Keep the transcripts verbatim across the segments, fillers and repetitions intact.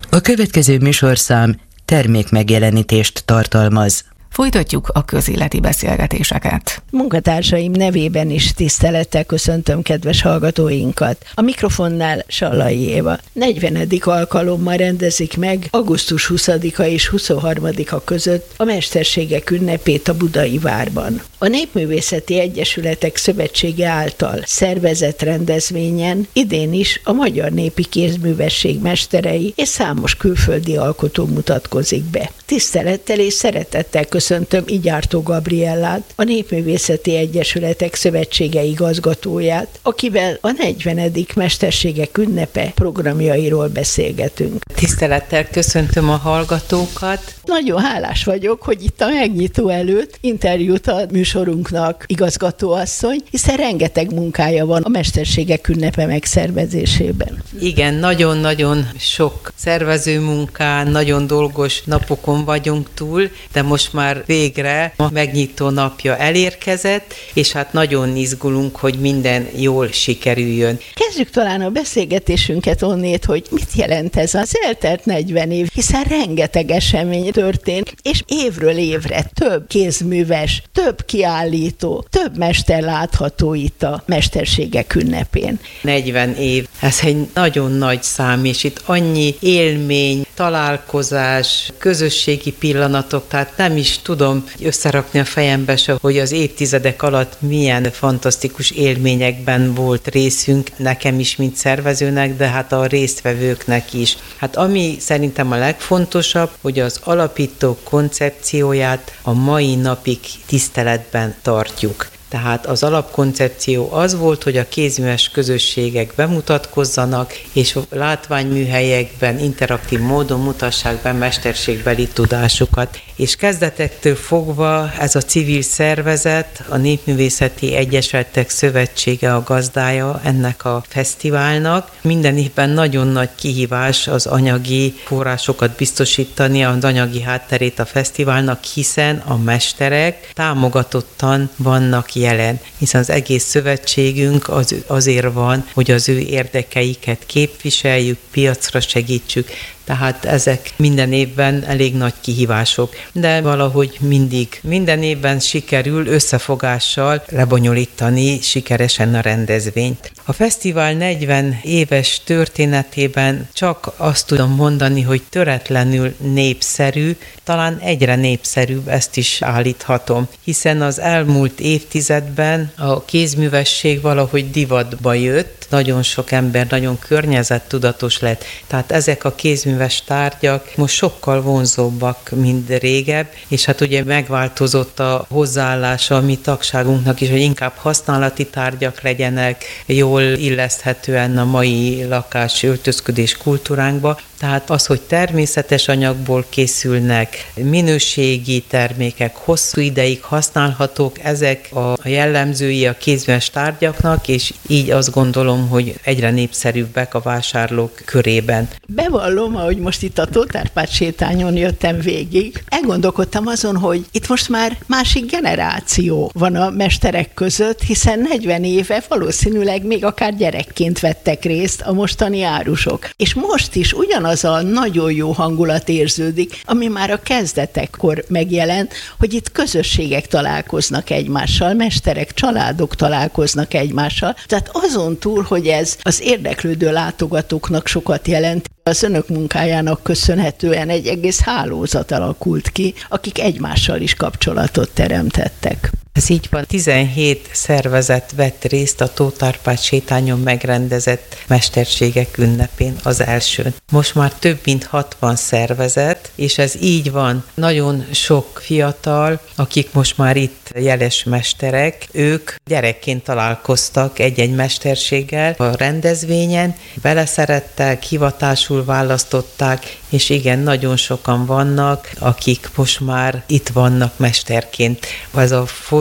A következő műsorszám termékmegjelenítést tartalmaz. Folytatjuk a közéleti beszélgetéseket. Munkatársaim nevében is tisztelettel köszöntöm kedves hallgatóinkat. A mikrofonnál Sallai Éva. negyvenedik alkalommal rendezik meg augusztus huszadika és huszonharmadika között a Mesterségek ünnepét a Budai Várban. A Népművészeti Egyesületek Szövetsége által szervezett rendezvényen idén is a magyar népi kézművesség mesterei és számos külföldi alkotó mutatkozik be. Tisztelettel és szeretettel köszöntöm Igyártó Gabriellát, a Népművészeti Egyesületek Szövetsége igazgatóját, akivel a negyvenedik Mesterségek ünnepe programjairól beszélgetünk. Tisztelettel köszöntöm a hallgatókat. Nagyon hálás vagyok, hogy itt a megnyitó előtt interjút ad műsorunknak igazgatóasszony, hiszen rengeteg munkája van a Mesterségek ünnepe megszervezésében. Igen, nagyon-nagyon sok szervező munkán, nagyon dolgos napokon vagyunk túl, de most már végre a megnyitó napja elérkezett, és hát nagyon izgulunk, hogy minden jól sikerüljön. Kezdjük talán a beszélgetésünket onnét, hogy mit jelent ez az eltelt negyven év, hiszen rengeteg esemény történt, és évről évre több kézműves, több kiállító, több mester látható itt a Mesterségek ünnepén. negyven év, ez egy nagyon nagy szám, és itt annyi élmény, találkozás, közösségi pillanatok, tehát nem is tudom összerakni a fejembe se, hogy az évtizedek alatt milyen fantasztikus élményekben volt részünk, nekem is, mint szervezőnek, de hát a résztvevőknek is. Hát ami szerintem a legfontosabb, hogy az alapító koncepcióját a mai napig tiszteletben tartjuk. Tehát az alapkoncepció az volt, hogy a kézműves közösségek bemutatkozzanak, és a látványműhelyekben interaktív módon mutassák be mesterségbeli tudásukat. És kezdetektől fogva ez a civil szervezet, a Népművészeti Egyesületek Szövetsége a gazdája ennek a fesztiválnak. Minden évben nagyon nagy kihívás az anyagi forrásokat biztosítani, az anyagi hátterét a fesztiválnak, hiszen a mesterek támogatottan vannak jelen, hiszen az egész szövetségünk az, azért van, hogy az ő érdekeiket képviseljük, piacra segítsük, tehát ezek minden évben elég nagy kihívások, de valahogy mindig, minden évben sikerül összefogással lebonyolítani sikeresen a rendezvényt. A fesztivál negyven éves történetében csak azt tudom mondani, hogy töretlenül népszerű, talán egyre népszerűbb, ezt is állíthatom, hiszen az elmúlt évtizedben a kézművesség valahogy divatba jött, nagyon sok ember nagyon környezettudatos lett, tehát ezek a kézműves tárgyak most sokkal vonzóbbak, mint régebb, és hát ugye megváltozott a hozzáállása a mi tagságunknak is, hogy inkább használati tárgyak legyenek, jól illeszthetően a mai lakás öltözködés kultúránkba. Tehát az, hogy természetes anyagból készülnek, minőségi termékek, hosszú ideig használhatók, ezek a jellemzői a kézműves tárgyaknak, és így azt gondolom, hogy egyre népszerűbbek a vásárlók körében. Bevallom, ahogy most itt a Tóth Árpád sétányon jöttem végig, elgondolkodtam azon, hogy itt most már másik generáció van a mesterek között, hiszen negyven éve valószínűleg még akár gyerekként vettek részt a mostani árusok. És most is ugyanaz az a nagyon jó hangulat érződik, ami már a kezdetekkor megjelent, hogy itt közösségek találkoznak egymással, mesterek, családok találkoznak egymással. Tehát azon túl, hogy ez az érdeklődő látogatóknak sokat jelent, az önök munkájának köszönhetően egy egész hálózat alakult ki, akik egymással is kapcsolatot teremtettek. Ez így van. tizenhét szervezet vett részt a Tóth Árpád sétányon megrendezett Mesterségek ünnepén, az elsőn. Most már több mint hatvan szervezet, és ez így van. Nagyon sok fiatal, akik most már itt jeles mesterek, ők gyerekként találkoztak egy-egy mesterséggel a rendezvényen, beleszerettek, hivatásul választották, és igen, nagyon sokan vannak, akik most már itt vannak mesterként. Ez a foly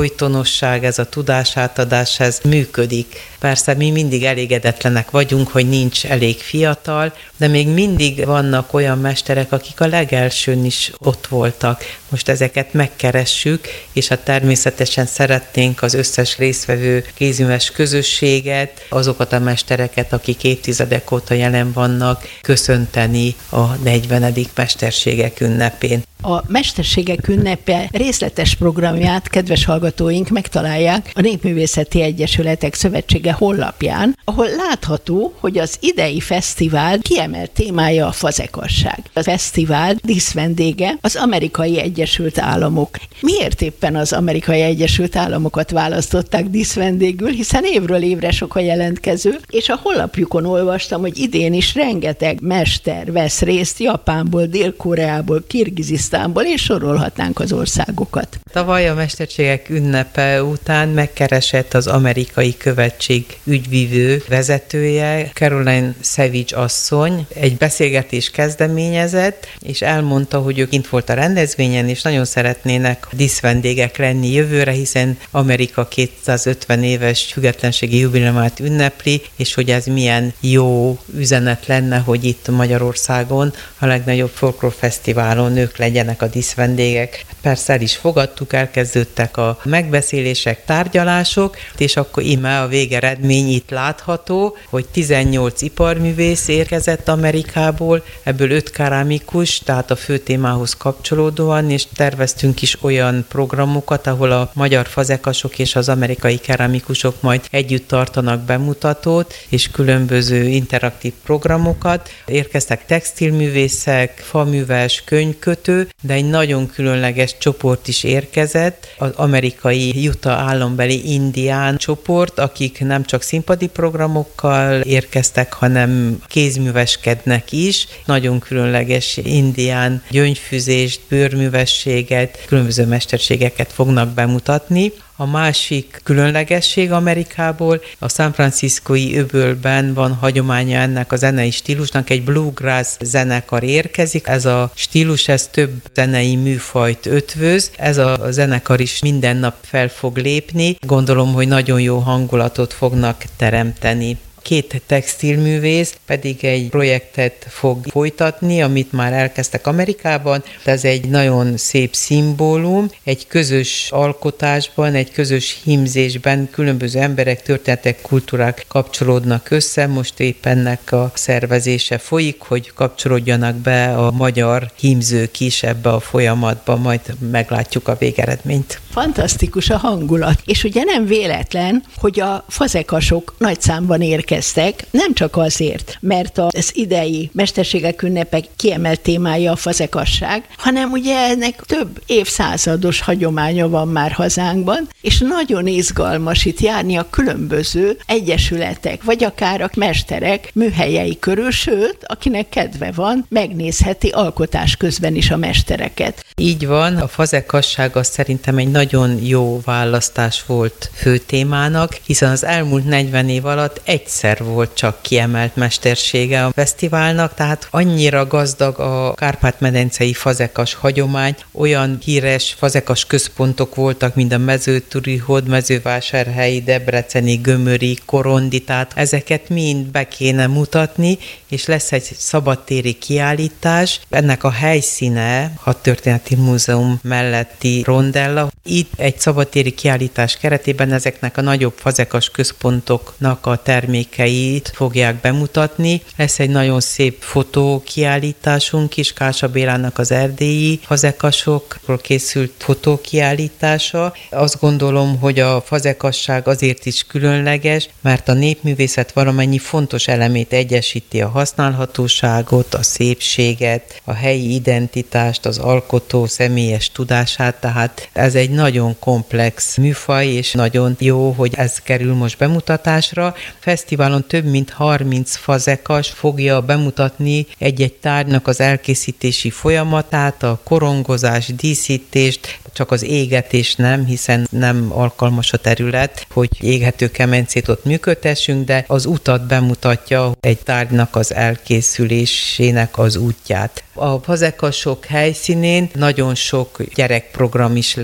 folytonosság, ez a tudásátadás, ez működik. Persze mi mindig elégedetlenek vagyunk, hogy nincs elég fiatal, de még mindig vannak olyan mesterek, akik a legelsőn is ott voltak. Most ezeket megkeressük, és hát természetesen szeretnénk az összes résztvevő kézműves közösséget, azokat a mestereket, akik évtizedek óta jelen vannak, köszönteni a negyvenedik mesterségek ünnepén. A Mesterségek ünnepe részletes programját kedves hallgatóink megtalálják a Népművészeti Egyesületek Szövetsége honlapján, ahol látható, hogy az idei fesztivál kiemelt témája a fazekasság. A fesztivál díszvendége az Amerikai Egyesült Államok. Miért éppen az Amerikai Egyesült Államokat választották díszvendégül, hiszen évről évre sok a jelentkező, és a honlapjukon olvastam, hogy idén is rengeteg mester vesz részt Japánból, Dél-Koreából, Kirgizisztánból, és sorolhatnánk az országokat. Tavaly a Mesterségek ünnepe után megkeresett az Amerikai Követség ügyvívő vezetője, Caroline Savage asszony, egy beszélgetés kezdeményezett, és elmondta, hogy ő kint volt a rendezvényen, és nagyon szeretnének díszvendégek lenni jövőre, hiszen Amerika kétszázötven éves függetlenségi jubileumát ünnepli, és hogy ez milyen jó üzenet lenne, hogy itt Magyarországon a legnagyobb folklórfesztiválon ők legyenek a díszvendégek. Persze el is fogadtuk, elkezdődtek a megbeszélések, tárgyalások, és akkor íme a végeredmény itt látható, hogy tizennyolc iparművész érkezett Amerikából, ebből öt kerámikus, tehát a fő témához kapcsolódóan, és terveztünk is olyan programokat, ahol a magyar fazekasok és az amerikai kerámikusok majd együtt tartanak bemutatót, és különböző interaktív programokat. Érkeztek textilművészek, faműves, könyvkötő, de egy nagyon különleges csoport is érkezett, az amerikai Utah állambeli indián csoport, akik nem csak színpadi programokkal érkeztek, hanem kézműveskednek is. Nagyon különleges indián gyöngyfüzést, bőrművességet, különböző mesterségeket fognak bemutatni. A másik különlegesség Amerikából, a San Franciscói öbölben van hagyománya ennek a zenei stílusnak, egy bluegrass zenekar érkezik. Ez a stílus, ez több zenei műfajt ötvöz. Ez a zenekar is minden nap fel fog lépni. Gondolom, hogy nagyon jó hangulatot fognak teremteni. Két textilművész pedig egy projektet fog folytatni, amit már elkezdtek Amerikában. Ez egy nagyon szép szimbólum, egy közös alkotásban, egy közös hímzésben különböző emberek, történetek, kultúrák kapcsolódnak össze. Most éppen ennek a szervezése folyik, hogy kapcsolódjanak be a magyar hímzők is ebbe a folyamatba, majd meglátjuk a végeredményt. Fantasztikus a hangulat, és ugye nem véletlen, hogy a fazekasok nagy számban érkeztek, nem csak azért, mert az idei Mesterségek ünnepek kiemelt témája a fazekasság, hanem ugye ennek több évszázados hagyománya van már hazánkban, és nagyon izgalmas itt járni a különböző egyesületek, vagy akár a mesterek műhelyei körül, sőt, akinek kedve van, megnézheti alkotás közben is a mestereket. Így van, a fazekasság az szerintem egy nagyon jó választás volt fő témának, hiszen az elmúlt negyven év alatt egyszer volt csak kiemelt mestersége a fesztiválnak, tehát annyira gazdag a Kárpát-medencei fazekas hagyomány, olyan híres fazekas központok voltak, mint a Mezőturi, Hódmezővásárhelyi, Debreceni, Gömöri, Korondi, tehát ezeket mind be kéne mutatni, és lesz egy szabadtéri kiállítás. Ennek a helyszíne a Történeti Múzeum melletti rondella. Itt egy szabadtéri kiállítás keretében ezeknek a nagyobb fazekas központoknak a termékeit fogják bemutatni. Lesz egy nagyon szép fotókiállításunk is, Kásá Bélának az erdélyi fazekasokról készült fotókiállítása. Azt gondolom, hogy a fazekasság azért is különleges, mert a népművészet valamennyi fontos elemét egyesíti, a használhatóságot, a szépséget, a helyi identitást, az alkotó személyes tudását, tehát ez egy nagyon komplex műfaj, és nagyon jó, hogy ez kerül most bemutatásra. Fesztiválon több mint harminc fazekas fogja bemutatni egy-egy tárgynak az elkészítési folyamatát, a korongozás, díszítést, csak az égetés nem, hiszen nem alkalmas a terület, hogy égető kemencét ott működtessünk, de az utat bemutatja egy tárgynak az elkészülésének az útját. A fazekasok helyszínén nagyon sok gyerekprogram is lesz, tehát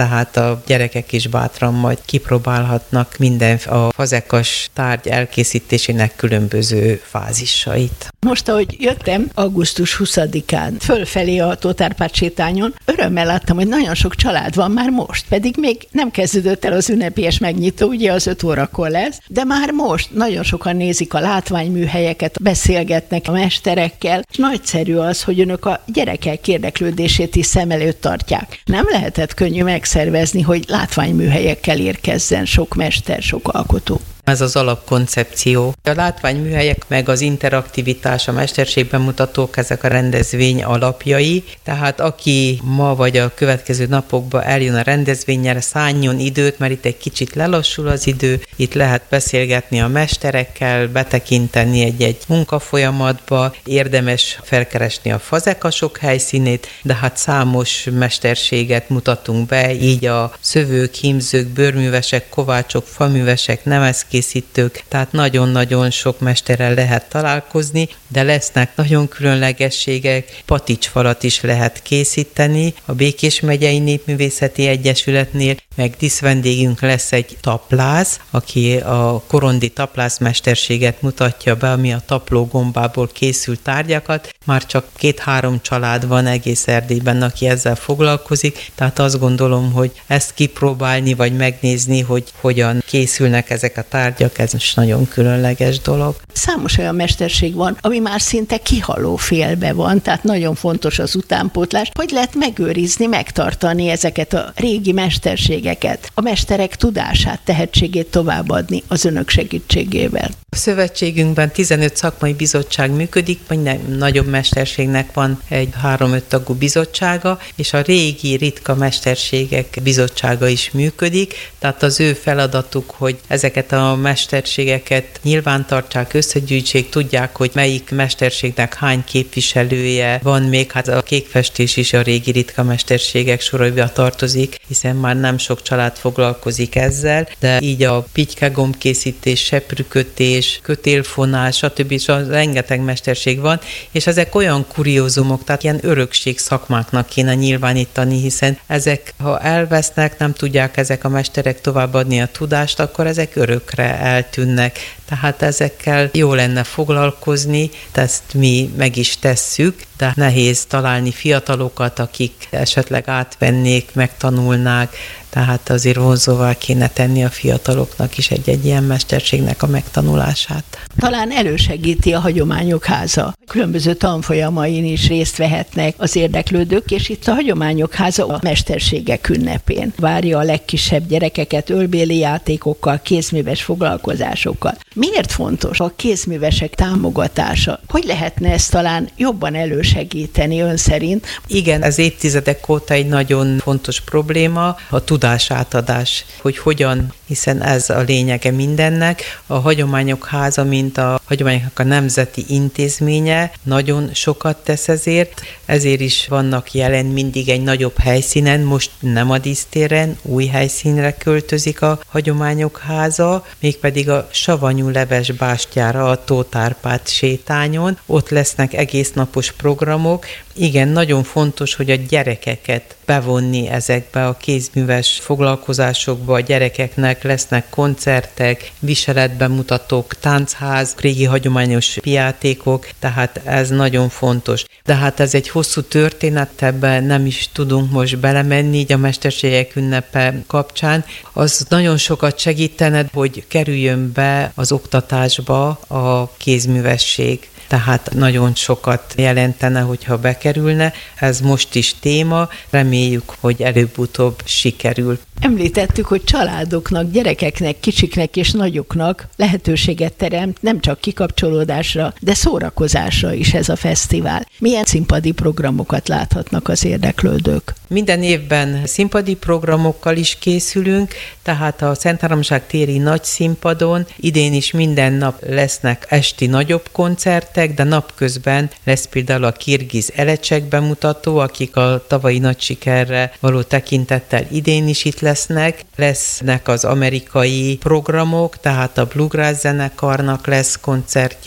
tehát a gyerekek is bátran majd kipróbálhatnak minden a fazekas tárgy elkészítésének különböző fázisait. Most, ahogy jöttem augusztus huszadikán fölfelé a Tóth Árpád sétányon, örömmel láttam, hogy nagyon sok család van már most, pedig még nem kezdődött el az ünnepélyes megnyitó, ugye az öt órakor lesz, de már most nagyon sokan nézik a látványműhelyeket, beszélgetnek a mesterekkel, és nagyszerű az, hogy önök a gyerekek érdeklődését is szem előtt tartják. Nem lehetett könnyű megszervezni, hogy látványműhelyekkel érkezzen sok mester, sok alkotó. Ez az alapkoncepció. A látványműhelyek meg az interaktivitás, a mesterségbemutatók, ezek a rendezvény alapjai, tehát aki ma vagy a következő napokban eljön a rendezvényre, szálljon időt, mert itt egy kicsit lelassul az idő, itt lehet beszélgetni a mesterekkel, betekinteni egy-egy munkafolyamatba, érdemes felkeresni a fazekasok helyszínét, de hát számos mesterséget mutatunk be, így a szövők, hímzők, bőrművesek, kovácsok, faművesek, nemezkészítők, tehát nagyon-nagyon sok mesterrel lehet találkozni, de lesznek nagyon különlegességek, paticsfalat is lehet készíteni a Békés Megyei Népművészeti Egyesületnél, meg díszvendégünk lesz egy taplász, aki a korondi taplászmesterséget mutatja be, ami a taplógombából készült tárgyakat. Már csak két-három család van egész Erdélyben, aki ezzel foglalkozik, tehát azt gondolom, hogy ezt kipróbálni, vagy megnézni, hogy hogyan készülnek ezek a tárgyak, ez is nagyon különleges dolog. Számos olyan mesterség van, ami már szinte kihaló félbe van, tehát nagyon fontos az utánpótlás, hogy lehet megőrizni, megtartani ezeket a régi mesterségeket, a mesterek tudását, tehetségét továbbadni az önök segítségével. A szövetségünkben tizenöt szakmai bizottság működik, minden nagyobb mesterségnek van egy három-öt tagú bizottsága, és a régi ritka mesterségek bizottsága is működik, tehát az ő feladatuk, hogy ezeket a mesterségeket nyilvántartsák, összegyűjtsék, tudják, hogy melyik mesterségnek hány képviselője van, még hát a kékfestés is a régi ritka mesterségek sorába tartozik, hiszen már nem sok család foglalkozik ezzel, de így a pitykegombkészítés, seprűkötés, kötélfonás, stb. És rengeteg mesterség van, és ezek olyan kuriózumok, tehát ilyen örökség szakmáknak kéne nyilvánítani, hiszen ezek, ha elvesznek, nem tudják ezek a mesterek továbbadni a tudást, akkor ezek örökre eltűnnek. Tehát ezekkel jó lenne foglalkozni, ezt mi meg is tesszük, de nehéz találni fiatalokat, akik esetleg átvennék, megtanulnák, tehát azért vonzóvá kéne tenni a fiataloknak is egy-egy ilyen mesterségnek a megtanulását. Talán elősegíti a Hagyományok Háza. Különböző tanfolyamain is részt vehetnek az érdeklődők, és itt a Hagyományok Háza a mesterségek ünnepén várja a legkisebb gyerekeket ölbéli játékokkal, kézműves foglalkozásokkal. Miért fontos a kézművesek támogatása? Hogy lehetne ezt talán jobban elősegíteni ön szerint? Igen, ez évtizedek óta egy nagyon fontos probléma, a tudásátadás, hogy hogyan, hiszen ez a lényege mindennek. A Hagyományok Háza, mint a hagyományoknak a nemzeti intézménye, nagyon sokat tesz ezért, ezért is vannak jelen mindig egy nagyobb helyszínen, most nem a dísztéren, új helyszínre költözik a Hagyományok Háza, mégpedig a Savanyú Leves bástyára, a Tóth Árpád sétányon, ott lesznek egésznapos programok. Igen, nagyon fontos, hogy a gyerekeket bevonni ezekbe a kézműves foglalkozásokba, a gyerekeknek lesznek koncertek, viseletbemutatók, táncház, régi hagyományos játékok, tehát ez nagyon fontos. De hát ez egy hosszú történet, ebben nem is tudunk most belemenni, így a mesterségek ünnepe kapcsán. Az nagyon sokat segítene, hogy kerüljön be az oktatásba a kézművesség. Tehát nagyon sokat jelentene, hogyha bekerülne. Ez most is téma, reméljük, hogy előbb-utóbb sikerül. Említettük, hogy családoknak, gyerekeknek, kicsiknek és nagyoknak lehetőséget teremt nem csak kikapcsolódásra, de szórakozásra is ez a fesztivál. Milyen színpadi programokat láthatnak az érdeklődők? Minden évben színpadi programokkal is készülünk, tehát a Szentháromság téri nagy színpadon idén is minden nap lesznek esti nagyobb koncertek, de napközben lesz például a kirgiz elecsek bemutató, akik a tavalyi nagy sikerre való tekintettel idén is itt lesznek. Lesznek az amerikai programok, tehát a Bluegrass zenekarnak lesz koncertje,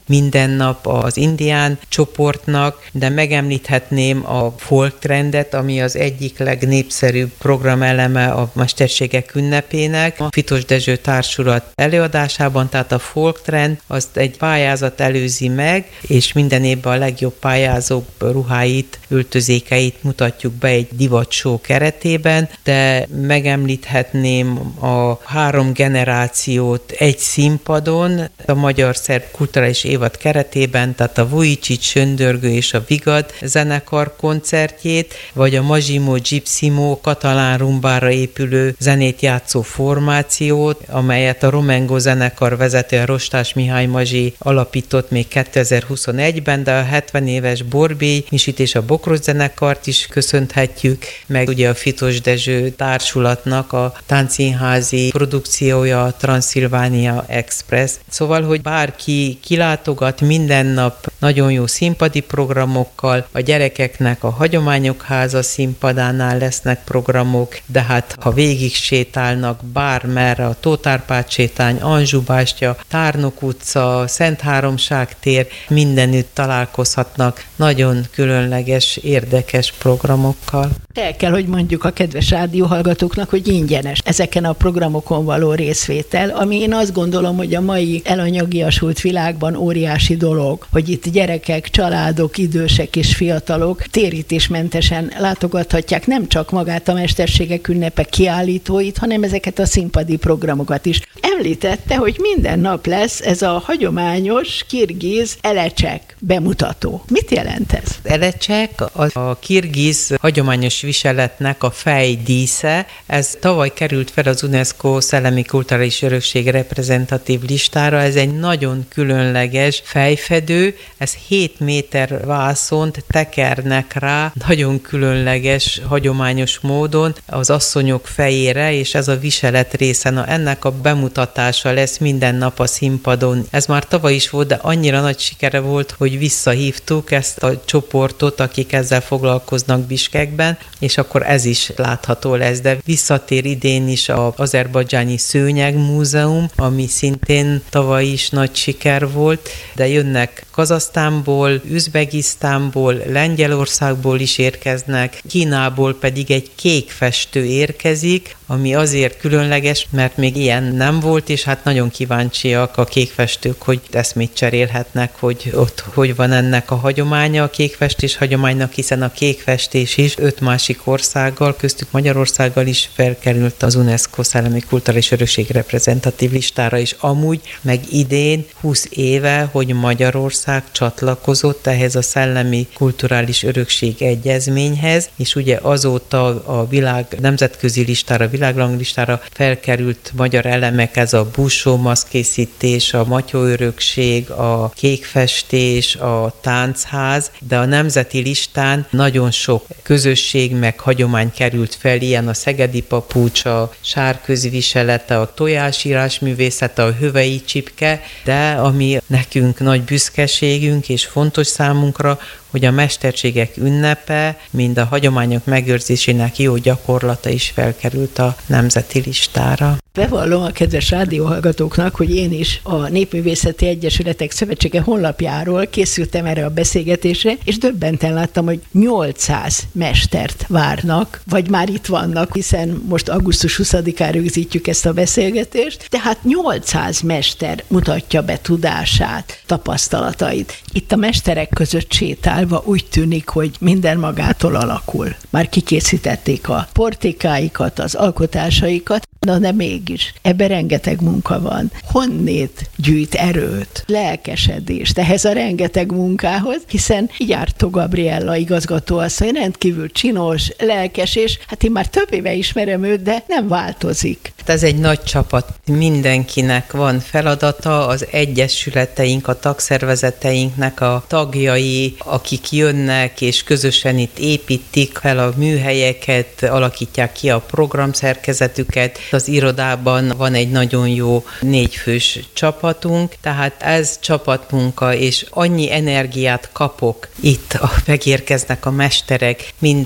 minden nap az indián csoportnak, de megemlíthetném a folk trendet, ami az egyik legnépszerűbb programeleme a mesterségek ünnepének. A Fitos Dezső Társulat előadásában, tehát a folk trend, azt egy pályázat előzi meg, és minden évben a legjobb pályázók ruháit, öltözékeit mutatjuk be egy divatshow keretében, de megemlíthetném a három generációt egy színpadon, a Magyar Szerb Kulturális Évad keretében, tehát a Vujicic, Söndörgő és a Vigad zenekar koncertjét, vagy a Massimo Gipsimo katalán rumbára épülő zenét játszó formációt, amelyet a Romengo zenekar vezetője Rostás Mihály Mazsi alapított még kétezer-huszonegyben, de a hetven éves Borbély Misit és a Bokros zenekart is köszönhetjük, meg ugye a Fitos Dezső Társulatnak a táncszínházi produkciója, a Transzilvánia Express. Szóval, hogy bárki kilátogat, minden nap nagyon jó színpadi programokkal, a gyerekeknek a Hagyományok Háza színpadánál lesznek programok, de hát ha végig sétálnak bármerre, a Tóth Árpád sétány, Anzsubástya, Tárnok utca, Szent Háromság tér, mindenütt találkozhatnak nagyon különleges, érdekes programokkal. El kell, hogy mondjuk a kedves rádióhallgatóknak, hogy ingyenes ezeken a programokon való részvétel, ami én azt gondolom, hogy a mai elanyagiasult világban óriási dolog, hogy itt gyerekek, családok, idősek és fiatalok térítésmentesen látogathatják nem csak magát a mesterségek ünnepe kiállítóit, hanem ezeket a színpadi programokat is. Említette, hogy minden nap lesz ez a hagyományos kirgiz elecsek bemutató. Mit jelent ez? Elecsek a, a kirgiz hagyományos viseletnek a fejdísze. Ez tavaly került fel az UNESCO Szellemi Kulturális Örökség reprezentatív listára. Ez egy nagyon különleges fejfedő, ez hét méter vászont tekernek rá nagyon különleges, hagyományos módon az asszonyok fejére, és ez a viselet része, na ennek a bemutatása lesz minden nap a színpadon. Ez már tavaly is volt, de annyira nagy sikere volt, hogy visszahívtuk ezt a csoportot, akik ezzel foglalkoznak Biskekben, és akkor ez is látható lesz, de visszatér idén is az Azerbajdzsáni Szőnyeg Múzeum, ami szintén tavaly is nagy siker volt, de jönnek Kazahsztánból, Üzbegisztánból, Lengyelországból is érkeznek, Kínából pedig egy kék festő érkezik, ami azért különleges, mert még ilyen nem volt, és hát nagyon kíváncsiak a kékfestők, hogy eszmét cserélhetnek, hogy ott hogy van ennek a hagyománya, a kékfestés hagyománynak, hiszen a kékfestés is öt másik országgal, köztük Magyarországgal is felkerült az UNESCO Szellemi Kulturális Örökség reprezentatív listára, és amúgy meg idén húsz éve, hogy Magyarország csatlakozott ehhez a Szellemi Kulturális Örökség egyezményhez, és ugye azóta a világ nemzetközi listára, világranglistára felkerült magyar elemek, ez a Bussó maszkkészítés, a matyóörökség, a kékfestés, a táncház, de a nemzeti listán nagyon sok közösség meg hagyomány került fel, ilyen a szegedi papucs, a sárközviselete, a tojásírás művészete, a hövei csipke, de ami nekünk nagy büszkeségünk és fontos számunkra, hogy a mesterségek ünnepe, mind a hagyományok megőrzésének jó gyakorlata is felkerült a nemzeti listára. Bevallom a kedves rádióhallgatóknak, hogy én is a Népművészeti Egyesületek Szövetsége honlapjáról készültem erre a beszélgetésre, és döbbenten láttam, hogy nyolcszáz mestert várnak, vagy már itt vannak, hiszen most augusztus huszadikán rögzítjük ezt a beszélgetést, tehát nyolcszáz mester mutatja be tudását, tapasztalatait. Itt a mesterek között sétálva úgy tűnik, hogy minden magától alakul. Már kikészítették a portékáikat, az alkotásaikat, na de mégis, ebben rengeteg munka van. Honnét gyűjt erőt, lelkesedést ehhez a rengeteg munkához, hiszen Gyártó Gabriella igazgatóasszony rendkívül csinos, lelkes, és hát én már több éve ismerem őt, de nem változik. Ez egy nagy csapat, mindenkinek van feladata, az egyesületeink, a tagszervezeteinknek a tagjai, akik jönnek és közösen itt építik fel a műhelyeket, alakítják ki a programszerkezetüket. Az irodában van egy nagyon jó négyfős csapatunk, tehát ez csapatmunka, és annyi energiát kapok itt, megérkeznek a mesterek, minden